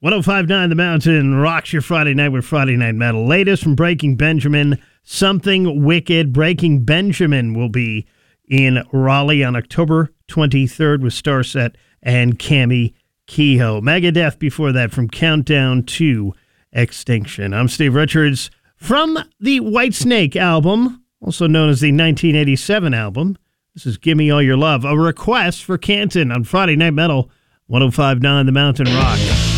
105.9 The Mountain rocks your Friday night with Friday Night Metal. Latest from Breaking Benjamin, Something Wicked. Breaking Benjamin will be in Raleigh on October 23rd with Starset and Cami Kehoe. Megadeth before that from Countdown to Extinction. I'm Steve Richards from the Whitesnake album, also known as the 1987 album. This is Gimme All Your Love, a request for Canton on Friday Night Metal, 105.9 The Mountain Rock.